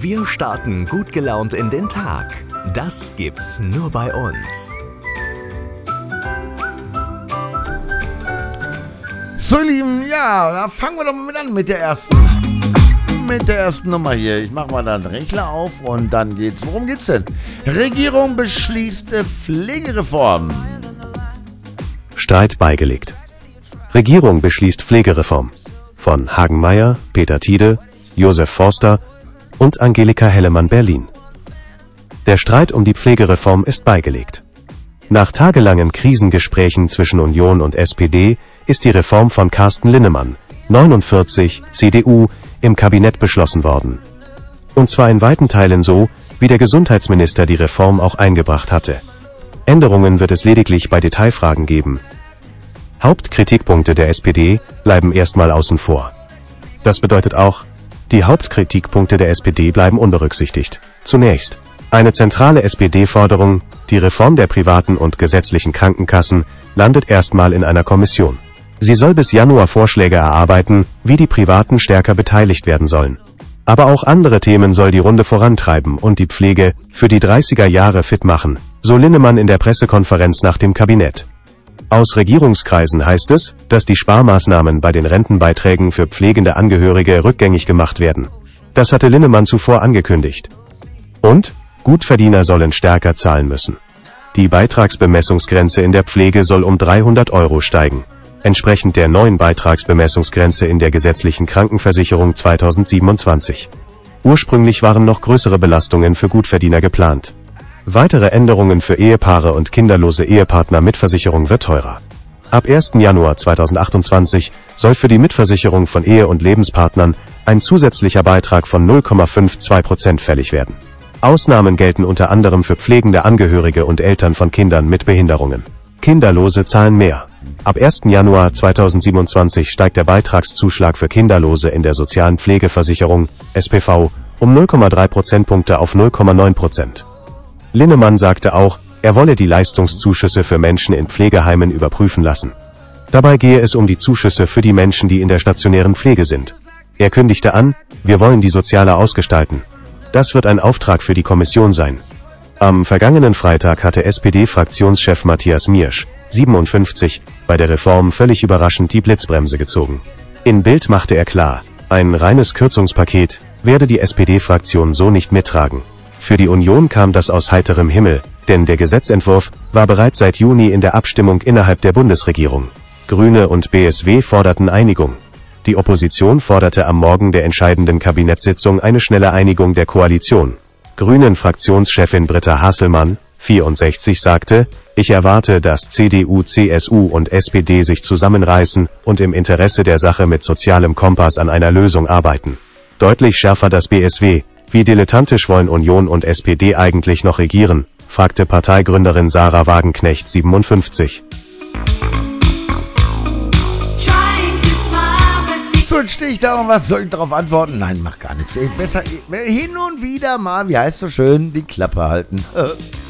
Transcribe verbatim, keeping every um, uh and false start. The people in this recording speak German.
Wir starten gut gelaunt in den Tag. Das gibt's nur bei uns. So, ihr Lieben, ja, da fangen wir doch mal mit an mit der ersten. Mit der ersten Nummer hier. Ich mache mal dann den Rechner auf und dann geht's. Worum geht's denn? Regierung beschließt Pflegereform. Streit beigelegt. Regierung beschließt Pflegereform. Von Hagen Meyer, Peter Tiede, Josef Forster und Angelika Hellemann Berlin. Der Streit um die Pflegereform ist beigelegt. Nach tagelangen Krisengesprächen zwischen Union und S P D ist die Reform von Carsten Linnemann, neunundvierzig, C D U, im Kabinett beschlossen worden. Und zwar in weiten Teilen so, wie der Gesundheitsminister die Reform auch eingebracht hatte. Änderungen wird es lediglich bei Detailfragen geben. Hauptkritikpunkte der S P D bleiben erstmal außen vor. Das bedeutet auch, die Hauptkritikpunkte der S P D bleiben unberücksichtigt. Zunächst eine zentrale S P D-Forderung, die Reform der privaten und gesetzlichen Krankenkassen, landet erstmal in einer Kommission. Sie soll bis Januar Vorschläge erarbeiten, wie die Privaten stärker beteiligt werden sollen. Aber auch andere Themen soll die Runde vorantreiben und die Pflege für die dreißiger Jahre fit machen, so Linnemann in der Pressekonferenz nach dem Kabinett. Aus Regierungskreisen heißt es, dass die Sparmaßnahmen bei den Rentenbeiträgen für pflegende Angehörige rückgängig gemacht werden. Das hatte Linnemann zuvor angekündigt. Und Gutverdiener sollen stärker zahlen müssen. Die Beitragsbemessungsgrenze in der Pflege soll um dreihundert Euro steigen, entsprechend der neuen Beitragsbemessungsgrenze in der gesetzlichen Krankenversicherung zweitausendsiebenundzwanzig. Ursprünglich waren noch größere Belastungen für Gutverdiener geplant. Weitere Änderungen für Ehepaare und kinderlose Ehepartner mit Versicherung wird teurer. Ab ersten Januar zweitausendachtundzwanzig soll für die Mitversicherung von Ehe- und Lebenspartnern ein zusätzlicher Beitrag von null Komma zweiundfünfzig Prozent fällig werden. Ausnahmen gelten unter anderem für pflegende Angehörige und Eltern von Kindern mit Behinderungen. Kinderlose zahlen mehr. Ab ersten Januar zweitausendsiebenundzwanzig steigt der Beitragszuschlag für Kinderlose in der sozialen Pflegeversicherung, S P V, um null Komma drei Prozentpunkte auf null Komma neun Prozent. Linnemann sagte auch, er wolle die Leistungszuschüsse für Menschen in Pflegeheimen überprüfen lassen. Dabei gehe es um die Zuschüsse für die Menschen, die in der stationären Pflege sind. Er kündigte an, wir wollen die sozialer ausgestalten. Das wird ein Auftrag für die Kommission sein. Am vergangenen Freitag hatte S P D-Fraktionschef Matthias Miersch, siebenundfünfzig, bei der Reform völlig überraschend die Blitzbremse gezogen. In Bild machte er klar, ein reines Kürzungspaket werde die S P D-Fraktion so nicht mittragen. Für die Union kam das aus heiterem Himmel, denn der Gesetzentwurf war bereits seit Juni in der Abstimmung innerhalb der Bundesregierung. Grüne und B S W forderten Einigung. Die Opposition forderte am Morgen der entscheidenden Kabinettssitzung eine schnelle Einigung der Koalition. Grünen-Fraktionschefin Britta Hasselmann, vierundsechzig, sagte, ich erwarte, dass C D U, C S U und S P D sich zusammenreißen und im Interesse der Sache mit sozialem Kompass an einer Lösung arbeiten. Deutlich schärfer das B S W. Wie dilettantisch wollen Union und S P D eigentlich noch regieren? Fragte Parteigründerin Sarah Wagenknecht, siebenundfünfzig. So, jetzt stehe ich da und was soll ich darauf antworten? Nein, mach gar nichts. Besser hin und wieder mal, wie heißt so schön, die Klappe halten.